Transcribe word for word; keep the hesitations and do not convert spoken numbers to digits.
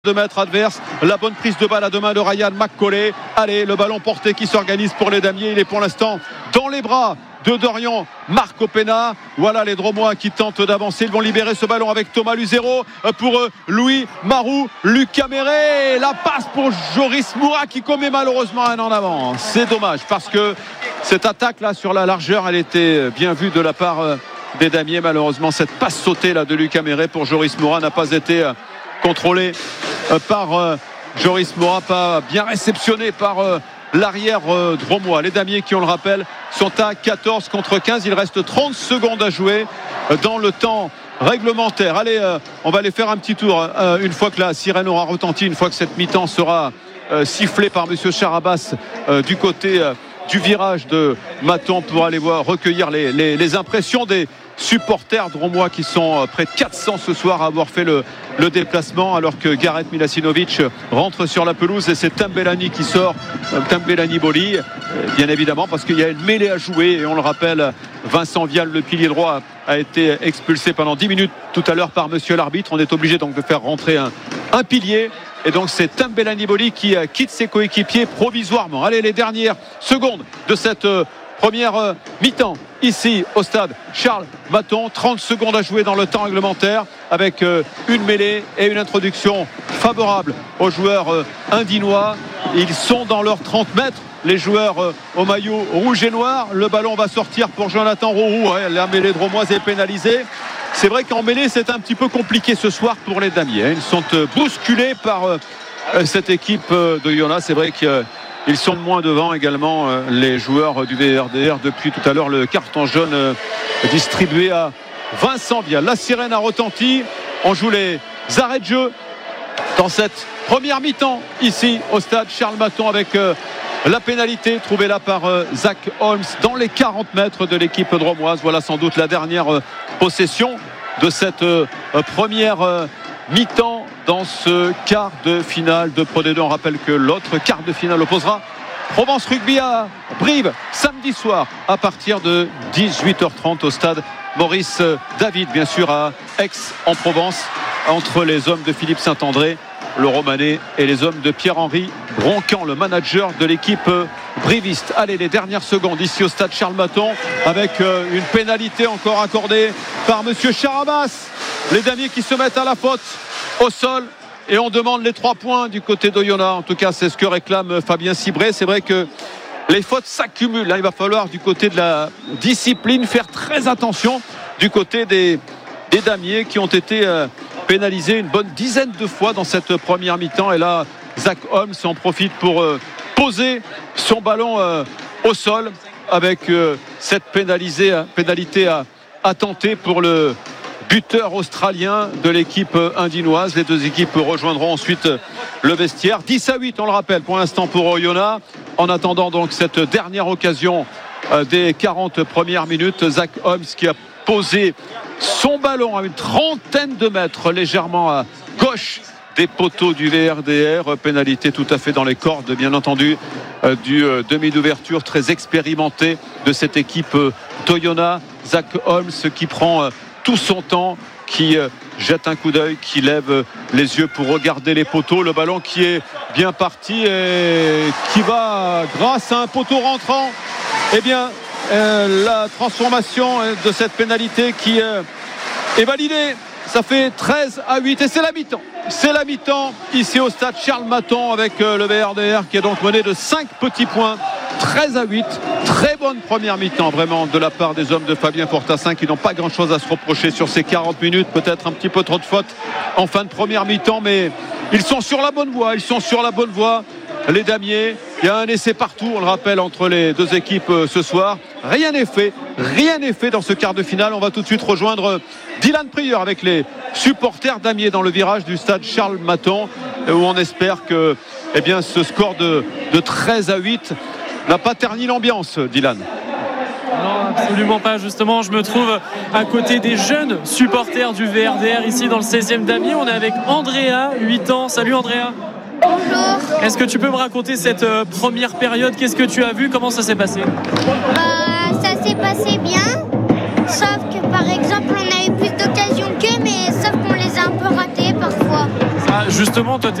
de mètres adverse, la bonne prise de balle à deux mains de Ryan McCauley. Allez, le ballon porté qui s'organise pour les damiers, il est pour l'instant dans les bras de Dorian Marco Pena. Voilà les Dromois qui tentent d'avancer, ils vont libérer ce ballon avec Thomas Luzero pour Louis Marou, Lucas Méré, la passe pour Joris Moura qui commet malheureusement un en avant. C'est dommage parce que cette attaque là sur la largeur, elle était bien vue de la part des damiers. Malheureusement cette passe sautée là de Lucas Méré pour Joris Moura n'a pas été contrôlée par euh, Joris Moura, pas bien réceptionné par euh, l'arrière euh, Dromois. Les damiers qui, on le rappelle, sont à quatorze contre quinze. Il reste trente secondes à jouer euh, dans le temps réglementaire. Allez, euh, on va aller faire un petit tour euh, une fois que la sirène aura retenti, une fois que cette mi-temps sera euh, sifflée par monsieur Charabas euh, du côté euh, du virage de Maton pour aller voir recueillir les, les, les impressions des supporters dromois qui sont près de quatre cents ce soir à avoir fait le, le déplacement, alors que Gareth Milasinovic rentre sur la pelouse et c'est Tambellani qui sort, Tambellani Boli, bien évidemment parce qu'il y a une mêlée à jouer et on le rappelle, Vincent Vial, le pilier droit, a été expulsé pendant dix minutes tout à l'heure par monsieur l'arbitre. On est obligé donc de faire rentrer un, un pilier. Et donc c'est Tambellani Boli qui quitte ses coéquipiers provisoirement. Allez, les dernières secondes de cette première mi-temps ici au stade Charles Maton. Trente secondes à jouer dans le temps réglementaire avec une mêlée et une introduction favorable aux joueurs indinois. Ils sont dans leurs trente mètres, les joueurs au maillot rouge et noir. Le ballon va sortir pour Jonathan Roux. La mêlée dromoise est pénalisée. C'est vrai qu'en mêlée c'est un petit peu compliqué ce soir pour les damiers. Ils sont bousculés par cette équipe de Yona. C'est vrai que ils sont de moins devant également les joueurs du V R D R depuis tout à l'heure le carton jaune distribué à Vincent Vial. La sirène a retenti. On joue les arrêts de jeu dans cette première mi-temps ici au stade Charles Maton avec la pénalité trouvée là par Zach Holmes dans les quarante mètres de l'équipe dromoise. Voilà sans doute la dernière possession de cette première mi-temps dans ce quart de finale de Pro D deux. On rappelle que l'autre quart de finale opposera Provence Rugby à Brive samedi soir à partir de dix-huit heures trente au stade Maurice David, bien sûr à Aix-en-Provence, entre les hommes de Philippe Saint-André, le Romanais, et les hommes de Pierre-Henri Broncan, le manager de l'équipe briviste. Allez, les dernières secondes ici au stade Charles Maton avec une pénalité encore accordée par monsieur Charabas. Les damiers qui se mettent à la faute au sol et on demande les trois points du côté d'Oyonnax. En tout cas, c'est ce que réclame Fabien Cibré. C'est vrai que les fautes s'accumulent. Là, il va falloir du côté de la discipline faire très attention du côté des, des damiers qui ont été euh, pénalisés une bonne dizaine de fois dans cette première mi-temps. Et là, Zach Holmes en profite pour euh, poser son ballon euh, au sol avec euh, cette pénalisée, pénalité à, à tenter pour le buteur australien de l'équipe indinoise. Les deux équipes rejoindront ensuite le vestiaire. dix à huit, on le rappelle, pour l'instant pour Oyonnax. En attendant donc cette dernière occasion des quarante premières minutes, Zach Holmes qui a posé son ballon à une trentaine de mètres légèrement à gauche des poteaux du V R D R. Pénalité tout à fait dans les cordes, bien entendu, du demi d'ouverture très expérimenté de cette équipe d'Oyonnax. Zach Holmes qui prend tout son temps, qui jette un coup d'œil, qui lève les yeux pour regarder les poteaux. Le ballon qui est bien parti et qui va, grâce à un poteau rentrant, eh bien, euh, la transformation de cette pénalité qui euh, est validée. Ça fait treize à huit et c'est la mi-temps. C'est la mi-temps ici au stade Charles Maton avec euh, le V R D R qui est donc mené de cinq petits points. treize à huit, très bonne première mi-temps vraiment de la part des hommes de Fabien Fortassin qui n'ont pas grand chose à se reprocher sur ces quarante minutes, peut-être un petit peu trop de fautes en fin de première mi-temps, mais ils sont sur la bonne voie, ils sont sur la bonne voie, les damiers. Il y a un essai partout, on le rappelle, entre les deux équipes ce soir. Rien n'est fait, rien n'est fait dans ce quart de finale. On va tout de suite rejoindre Dylan Prieur avec les supporters damiers dans le virage du stade Charles Maton, où on espère que eh bien, ce score de, de treize à huit n'a pas terni l'ambiance, Dylan. Non, absolument pas. Justement, je me trouve à côté des jeunes supporters du V R D R ici dans le seizième damier. On est avec Andrea, huit ans. Salut Andrea. Bonjour. Est-ce que tu peux me raconter cette euh, première période? Qu'est-ce que tu as vu? Comment ça s'est passé? Bah, ça s'est passé bien. Sauf que par exemple, on a eu plus d'occasions qu'eux, mais sauf qu'on les a un peu ratés parfois. Ça justement, toi,